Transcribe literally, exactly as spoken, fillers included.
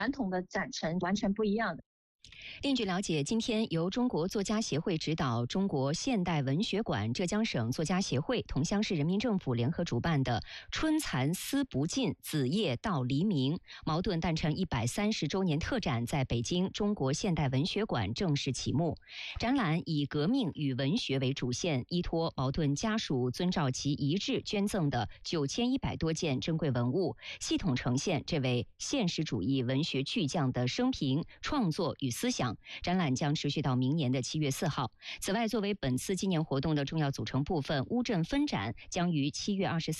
传统的展陈完全不一样的。 另据了解，今天由中国作家协会指导、中国现代文学馆、浙江省作家协会、桐乡市人民政府联合主办的“春蚕丝不尽，子夜到黎明”茅盾诞辰一百三十周年特展在北京中国现代文学馆正式启幕。展览以革命与文学为主线，依托茅盾家属遵照其遗志捐赠的九千一百多件珍贵文物，系统呈现这位现实主义文学巨匠的生平、创作与思想。展览将持续到明年的七月四号。此外，作为本次纪念活动的重要组成部分，乌镇分展将于七月二十四